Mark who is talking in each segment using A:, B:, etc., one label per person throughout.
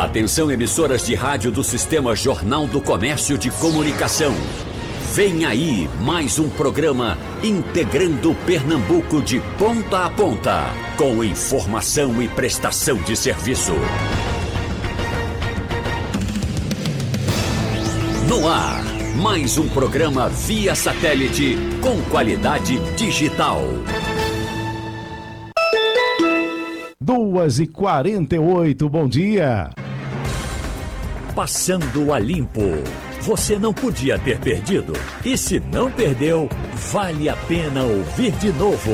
A: Atenção, emissoras de rádio do Sistema Jornal do Comércio de Comunicação. Vem aí mais um programa integrando Pernambuco de ponta a ponta, com informação e prestação de serviço. No ar, mais um programa via satélite com qualidade digital.
B: 2h48, bom dia.
C: Passando a limpo. Você não podia ter perdido. E se não perdeu, vale a pena ouvir de novo.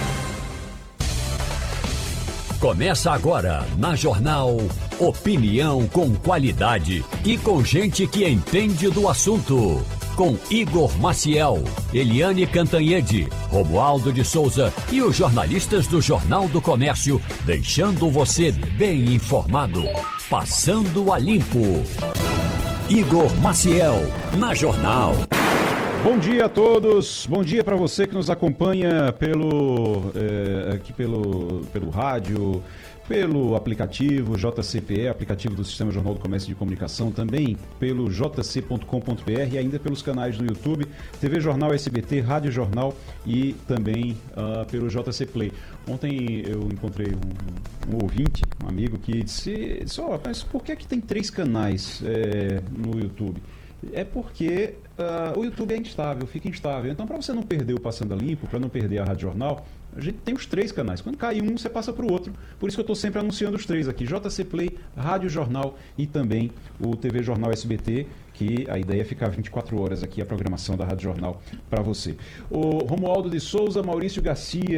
C: Começa agora, na Jornal, opinião com qualidade e com gente que entende do assunto. Com Igor Maciel, Eliane Cantanhede, Romualdo de Souza e os jornalistas do Jornal do Comércio, deixando você bem informado. Passando a limpo. Igor Maciel, na Jornal.
B: Bom dia a todos, bom dia para você que nos acompanha pelo rádio, pelo aplicativo JCPE, aplicativo do Sistema Jornal do Comércio de Comunicação, também pelo jc.com.br e ainda pelos canais do YouTube, TV Jornal SBT, Rádio Jornal e também pelo JC Play. Ontem eu encontrei um ouvinte, um amigo, que disse mas por que tem 3 canais no YouTube? É porque o YouTube é instável, fica instável. Então, para você não perder o Passando a Limpo, para não perder a Rádio Jornal, a gente tem os 3 canais. Quando cai um, você passa para o outro. Por isso que eu estou sempre anunciando os 3 aqui. JC Play, Rádio Jornal e também o TV Jornal SBT, que a ideia é ficar 24 horas aqui a programação da Rádio Jornal para você. O Romualdo de Souza, Maurício Garcia